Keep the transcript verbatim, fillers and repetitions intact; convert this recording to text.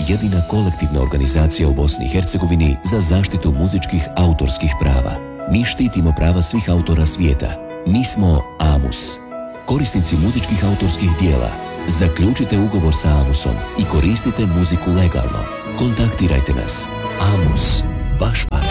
jedina kolektivna organizacija u Bosni i Hercegovini za zaštitu muzičkih autorskih prava. Mi štitimo prava svih autora svijeta. Mi smo AMUS. Korisnici muzičkih autorskih dijela, zaključite ugovor sa AMUSom i koristite muziku legalno. Kontaktirajte nas. AMUS, vaš partner.